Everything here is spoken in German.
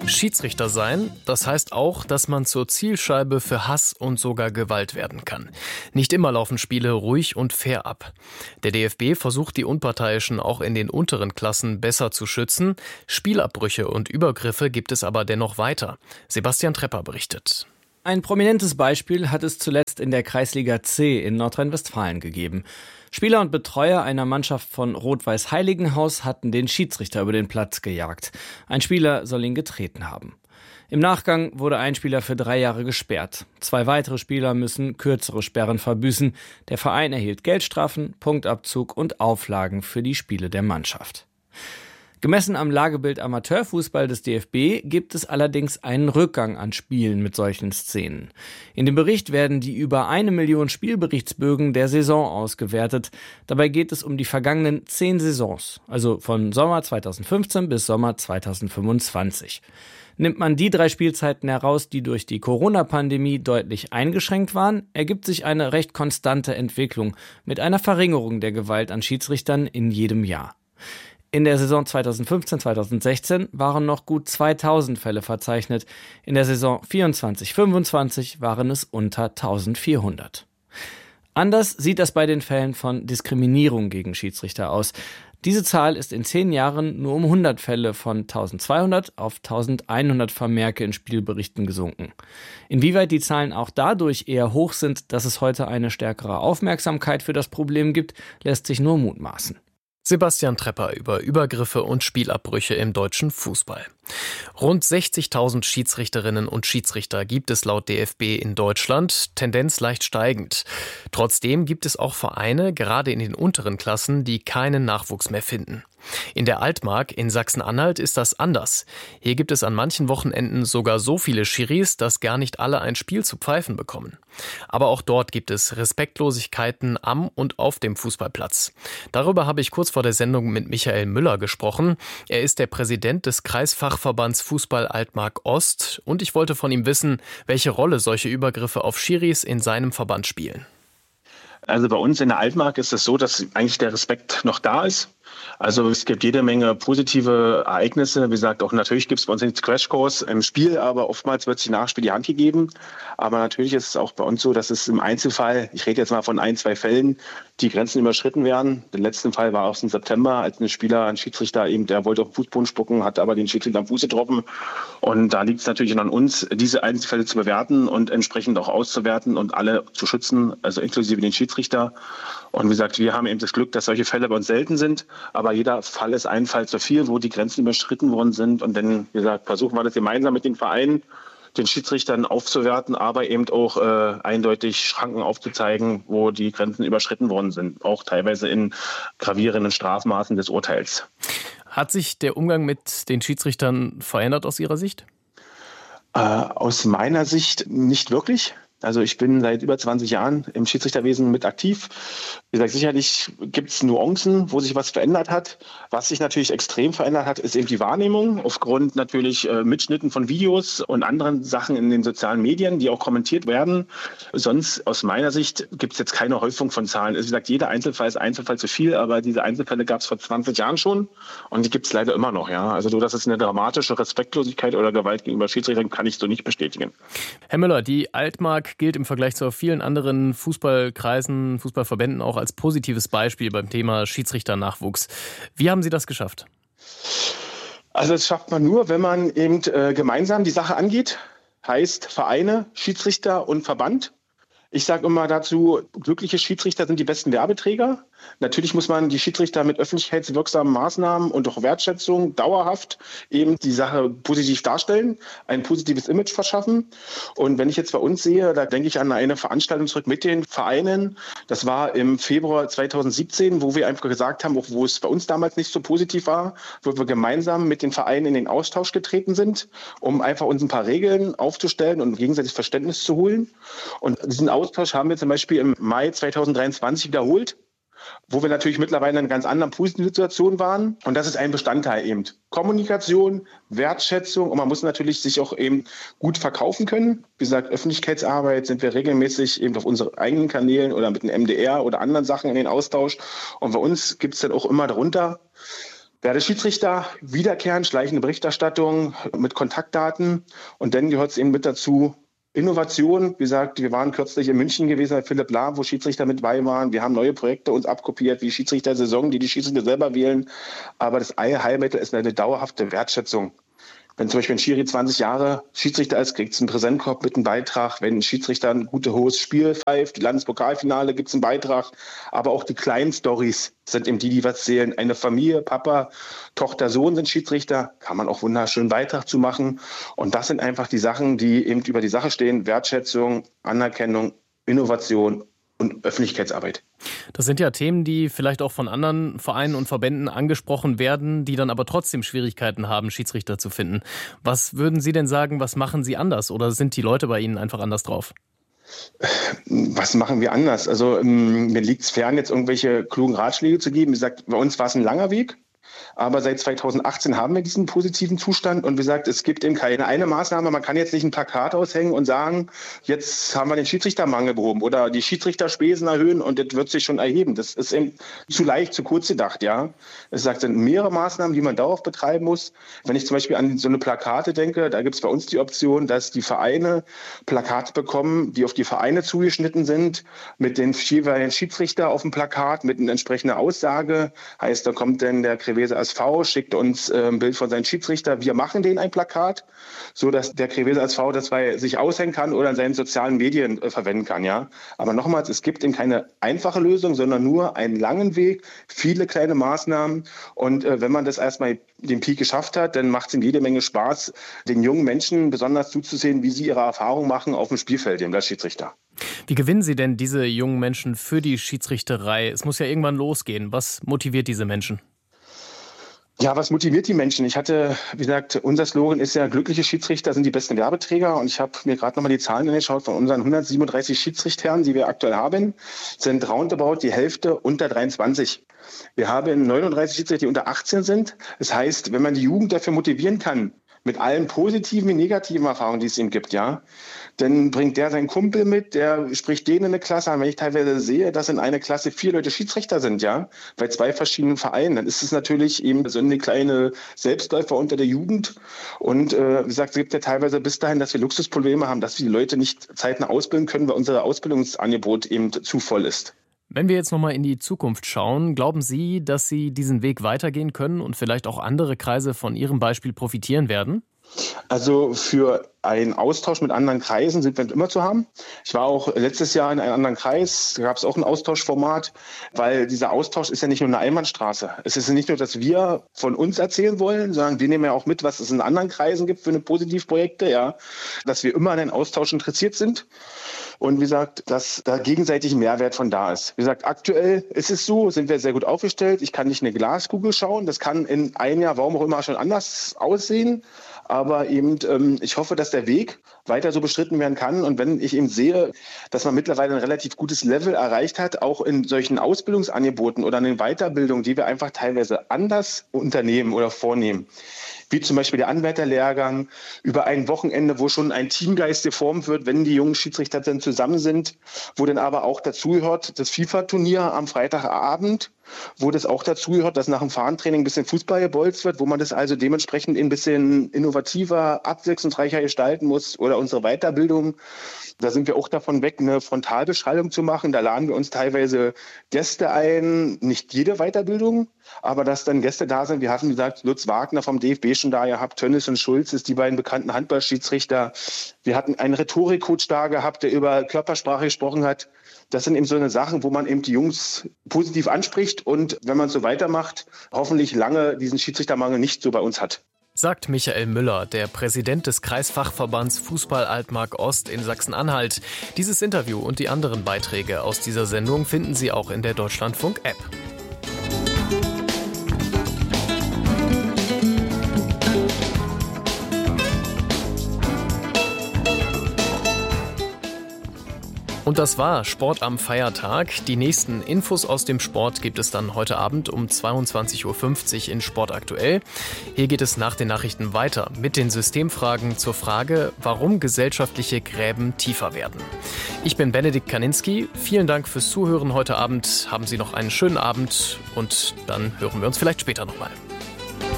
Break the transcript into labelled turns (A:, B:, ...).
A: Schiedsrichter sein, das heißt auch, dass man zur Zielscheibe für Hass und sogar Gewalt werden kann. Nicht immer laufen Spiele ruhig und fair ab. Der DFB versucht, die Unparteiischen auch in den unteren Klassen besser zu schützen. Spielabbrüche und Übergriffe gibt es aber dennoch weiter. Sebastian Trepper berichtet.
B: Ein prominentes Beispiel hat es zuletzt in der Kreisliga C in Nordrhein-Westfalen gegeben. Spieler und Betreuer einer Mannschaft von Rot-Weiß Heiligenhaus hatten den Schiedsrichter über den Platz gejagt. Ein Spieler soll ihn getreten haben. Im Nachgang wurde ein Spieler für 3 Jahre gesperrt. 2 weitere Spieler müssen kürzere Sperren verbüßen. Der Verein erhielt Geldstrafen, Punktabzug und Auflagen für die Spiele der Mannschaft. Gemessen am Lagebild Amateurfußball des DFB gibt es allerdings einen Rückgang an Spielen mit solchen Szenen. In dem Bericht werden die über 1 Million Spielberichtsbögen der Saison ausgewertet. Dabei geht es um die vergangenen 10 Saisons, also von Sommer 2015 bis Sommer 2025. Nimmt man die 3 Spielzeiten heraus, die durch die Corona-Pandemie deutlich eingeschränkt waren, ergibt sich eine recht konstante Entwicklung mit einer Verringerung der Gewalt an Schiedsrichtern in jedem Jahr. In der Saison 2015-2016 waren noch gut 2000 Fälle verzeichnet. In der Saison 24-25 waren es unter 1400. Anders sieht das bei den Fällen von Diskriminierung gegen Schiedsrichter aus. Diese Zahl ist in 10 Jahren nur um 100 Fälle von 1200 auf 1100 Vermerke in Spielberichten gesunken. Inwieweit die Zahlen auch dadurch eher hoch sind, dass es heute eine stärkere Aufmerksamkeit für das Problem gibt, lässt sich nur mutmaßen.
A: Sebastian Trepper über Übergriffe und Spielabbrüche im deutschen Fußball. Rund 60.000 Schiedsrichterinnen und Schiedsrichter gibt es laut DFB in Deutschland, Tendenz leicht steigend. Trotzdem gibt es auch Vereine, gerade in den unteren Klassen, die keinen Nachwuchs mehr finden. In der Altmark in Sachsen-Anhalt ist das anders. Hier gibt es an manchen Wochenenden sogar so viele Schiris, dass gar nicht alle ein Spiel zu pfeifen bekommen. Aber auch dort gibt es Respektlosigkeiten am und auf dem Fußballplatz. Darüber habe ich kurz vor der Sendung mit Michael Müller gesprochen. Er ist der Präsident des Kreisfachverbands Fußball Altmark Ost und ich wollte von ihm wissen, welche Rolle solche Übergriffe auf Schiris in seinem Verband spielen.
C: Also bei uns in der Altmark ist es so, dass eigentlich der Respekt noch da ist. Also es gibt jede Menge positive Ereignisse. Wie gesagt, auch natürlich gibt es bei uns den Crashkurs im Spiel, aber oftmals wird sich Nachspiel die Hand gegeben. Aber natürlich ist es auch bei uns so, dass es im Einzelfall, ich rede jetzt mal von 1, 2 Fällen, die Grenzen überschritten werden. Der letzte Fall war auch im September, als ein Schiedsrichter eben, der wollte auf den Fußboden spucken, hat aber den Schiedsrichter am Fuß getroffen. Und da liegt es natürlich an uns, diese Einzelfälle zu bewerten und entsprechend auch auszuwerten und alle zu schützen, also inklusive den Schiedsrichter. Und wie gesagt, wir haben eben das Glück, dass solche Fälle bei uns selten sind. Aber jeder Fall ist ein Fall zu viel, wo die Grenzen überschritten worden sind. Und dann, wie gesagt, versuchen wir das gemeinsam mit den Vereinen, den Schiedsrichtern aufzuwerten, aber eben auch eindeutig Schranken aufzuzeigen, wo die Grenzen überschritten worden sind. Auch teilweise in gravierenden Strafmaßen des Urteils.
A: Hat sich der Umgang mit den Schiedsrichtern verändert aus Ihrer Sicht?
C: Aus meiner Sicht nicht wirklich. Also ich bin seit über 20 Jahren im Schiedsrichterwesen mit aktiv. Wie gesagt, sicherlich gibt es Nuancen, wo sich was verändert hat. Was sich natürlich extrem verändert hat, ist eben die Wahrnehmung aufgrund natürlich Mitschnitten von Videos und anderen Sachen in den sozialen Medien, die auch kommentiert werden. Sonst aus meiner Sicht gibt es jetzt keine Häufung von Zahlen. Also wie gesagt, jeder Einzelfall ist Einzelfall zu viel, aber diese Einzelfälle gab es vor 20 Jahren schon und die gibt es leider immer noch. Ja. Also so, dass es eine dramatische Respektlosigkeit oder Gewalt gegenüber Schiedsrichtern kann ich so nicht bestätigen.
A: Herr Müller, die Altmark gilt im Vergleich zu vielen anderen Fußballkreisen, Fußballverbänden auch als positives Beispiel beim Thema Schiedsrichternachwuchs. Wie haben Sie das geschafft?
C: Also das schafft man nur, wenn man eben gemeinsam die Sache angeht. Heißt Vereine, Schiedsrichter und Verband. Ich sage immer dazu, glückliche Schiedsrichter sind die besten Werbeträger. Natürlich muss man die Schiedsrichter mit öffentlichkeitswirksamen Maßnahmen und auch Wertschätzung dauerhaft eben die Sache positiv darstellen, ein positives Image verschaffen. Und wenn ich jetzt bei uns sehe, da denke ich an eine Veranstaltung zurück mit den Vereinen. Das war im Februar 2017, wo wir einfach gesagt haben, auch wo es bei uns damals nicht so positiv war, wo wir gemeinsam mit den Vereinen in den Austausch getreten sind, um einfach uns ein paar Regeln aufzustellen und gegenseitig Verständnis zu holen. Und diesen Austausch haben wir zum Beispiel im Mai 2023 wiederholt, wo wir natürlich mittlerweile in einer ganz anderen positiven Situation waren. Und das ist ein Bestandteil eben. Kommunikation, Wertschätzung und man muss natürlich sich auch eben gut verkaufen können. Wie gesagt, Öffentlichkeitsarbeit sind wir regelmäßig eben auf unseren eigenen Kanälen oder mit dem MDR oder anderen Sachen in den Austausch. Und bei uns gibt es dann auch immer darunter Werde Schiedsrichter, wiederkehrend, schleichende Berichterstattung mit Kontaktdaten. Und dann gehört es eben mit dazu, Innovation. Wie gesagt, wir waren kürzlich in München gewesen bei Philipp Lahm, wo Schiedsrichter mit bei waren. Wir haben neue Projekte uns abkopiert, wie Schiedsrichter-Saison, die Schiedsrichter selber wählen. Aber das Allheilmittel ist eine dauerhafte Wertschätzung. Wenn zum Beispiel ein Schiri 20 Jahre Schiedsrichter ist, kriegt es einen Präsentkorb mit einem Beitrag. Wenn ein Schiedsrichter ein gutes hohes Spiel pfeift, die Landespokalfinale, gibt es einen Beitrag. Aber auch die kleinen Storys sind eben die was zählen. Eine Familie, Papa, Tochter, Sohn sind Schiedsrichter, kann man auch wunderschön Beitrag zu machen. Und das sind einfach die Sachen, die eben über die Sache stehen. Wertschätzung, Anerkennung, Innovation und Öffentlichkeitsarbeit.
A: Das sind ja Themen, die vielleicht auch von anderen Vereinen und Verbänden angesprochen werden, die dann aber trotzdem Schwierigkeiten haben, Schiedsrichter zu finden. Was würden Sie denn sagen, was machen Sie anders? Oder sind die Leute bei Ihnen einfach anders drauf?
C: Was machen wir anders? Also mir liegt es fern, jetzt irgendwelche klugen Ratschläge zu geben. Wie gesagt, bei uns war es ein langer Weg. Aber seit 2018 haben wir diesen positiven Zustand und wie gesagt, es gibt eben keine eine Maßnahme. Man kann jetzt nicht ein Plakat aushängen und sagen, jetzt haben wir den Schiedsrichtermangel behoben oder die Schiedsrichterspesen erhöhen und das wird sich schon erheben. Das ist eben zu leicht, zu kurz gedacht, ja. Es sind mehrere Maßnahmen, die man darauf betreiben muss. Wenn ich zum Beispiel an so eine Plakate denke, da gibt es bei uns die Option, dass die Vereine Plakate bekommen, die auf die Vereine zugeschnitten sind, mit den jeweiligen Schiedsrichter auf dem Plakat, mit einer entsprechenden Aussage. Heißt, da kommt dann der Krevese SV, schickt uns ein Bild von seinem Schiedsrichter. Wir machen denen ein Plakat, so dass der Krevese SV das sich aushängen kann oder in seinen sozialen Medien verwenden kann. Ja. Aber nochmals, es gibt eben keine einfache Lösung, sondern nur einen langen Weg, viele kleine Maßnahmen. Und wenn man das erstmal den Peak geschafft hat, dann macht es ihm jede Menge Spaß, den jungen Menschen besonders zuzusehen, wie sie ihre Erfahrungen machen auf dem Spielfeld, dem Schiedsrichter.
A: Wie gewinnen Sie denn diese jungen Menschen für die Schiedsrichterei? Es muss ja irgendwann losgehen. Was motiviert diese Menschen?
C: Ja, was motiviert die Menschen? Wie gesagt, unser Slogan ist ja, glückliche Schiedsrichter sind die besten Werbeträger. Und ich habe mir gerade nochmal die Zahlen angeschaut von unseren 137 Schiedsrichtern, die wir aktuell haben, sind roundabout die Hälfte unter 23. Wir haben 39 Schiedsrichter, die unter 18 sind. Das heißt, wenn man die Jugend dafür motivieren kann, mit allen positiven wie negativen Erfahrungen, die es ihm gibt, ja, dann bringt der seinen Kumpel mit, der spricht den in eine Klasse an. Wenn ich teilweise sehe, dass in einer Klasse 4 Leute Schiedsrichter sind, ja, bei 2 verschiedenen Vereinen, dann ist es natürlich eben so eine kleine Selbstläufer unter der Jugend. Und wie gesagt, es gibt ja teilweise bis dahin, dass wir Luxusprobleme haben, dass wir die Leute nicht zeitnah ausbilden können, weil unser Ausbildungsangebot eben zu voll ist.
A: Wenn wir jetzt nochmal in die Zukunft schauen, glauben Sie, dass Sie diesen Weg weitergehen können und vielleicht auch andere Kreise von Ihrem Beispiel profitieren werden?
C: Also für einen Austausch mit anderen Kreisen sind wir immer zu haben. Ich war auch letztes Jahr in einem anderen Kreis, da gab es auch ein Austauschformat, weil dieser Austausch ist ja nicht nur eine Einbahnstraße. Es ist nicht nur, dass wir von uns erzählen wollen, sondern wir nehmen ja auch mit, was es in anderen Kreisen gibt für eine Positivprojekte, ja, dass wir immer an den Austausch interessiert sind. Und wie gesagt, dass da gegenseitig ein Mehrwert von da ist. Wie gesagt, aktuell ist es so, sind wir sehr gut aufgestellt. Ich kann nicht in eine Glaskugel schauen. Das kann in einem Jahr, warum auch immer, schon anders aussehen. Aber eben, ich hoffe, dass der Weg weiter so beschritten werden kann. Und wenn ich eben sehe, dass man mittlerweile ein relativ gutes Level erreicht hat, auch in solchen Ausbildungsangeboten oder in den Weiterbildungen, die wir einfach teilweise anders unternehmen oder vornehmen, wie zum Beispiel der Anwärterlehrgang über ein Wochenende, wo schon ein Teamgeist geformt wird, wenn die jungen Schiedsrichter dann zusammen sind, wo dann aber auch dazugehört das FIFA-Turnier am Freitagabend, wo das auch dazugehört, dass nach dem Fahrentraining ein bisschen Fußball gebolzt wird, wo man das also dementsprechend ein bisschen innovativer, abwechslungsreicher gestalten muss oder unsere Weiterbildung. Da sind wir auch davon weg, eine Frontalbeschallung zu machen. Da laden wir uns teilweise Gäste ein, nicht jede Weiterbildung, aber dass dann Gäste da sind. Wir hatten, wie gesagt, Lutz Wagner vom DFB schon da gehabt, Tönnies und Schulz ist die beiden bekannten Handballschiedsrichter. Wir hatten einen Rhetorikcoach da gehabt, der über Körpersprache gesprochen hat. Das sind eben so eine Sachen, wo man eben die Jungs positiv anspricht und wenn man so weitermacht, hoffentlich lange diesen Schiedsrichtermangel nicht so bei uns hat.
A: Sagt Michael Müller, der Präsident des Kreisfachverbands Fußball Altmark Ost in Sachsen-Anhalt. Dieses Interview und die anderen Beiträge aus dieser Sendung finden Sie auch in der Deutschlandfunk-App. Und das war Sport am Feiertag. Die nächsten Infos aus dem Sport gibt es dann heute Abend um 22.50 Uhr in Sport aktuell. Hier geht es nach den Nachrichten weiter mit den Systemfragen zur Frage, warum gesellschaftliche Gräben tiefer werden. Ich bin Benedikt Kaninski. Vielen Dank fürs Zuhören heute Abend. Haben Sie noch einen schönen Abend und dann hören wir uns vielleicht später nochmal.